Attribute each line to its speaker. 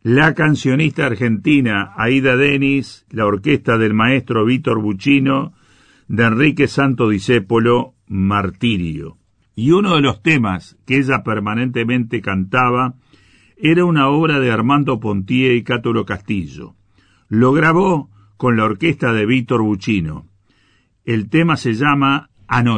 Speaker 1: la cancionista argentina Aida Denis, la orquesta del maestro Vítor Buccino, de Enrique Santo Discépolo, Martirio. Y uno de los temas que ella permanentemente cantaba era una obra de Armando Pontier y Cátulo Castillo. Lo grabó con la orquesta de Vítor Buccino. El tema se llama Anoche.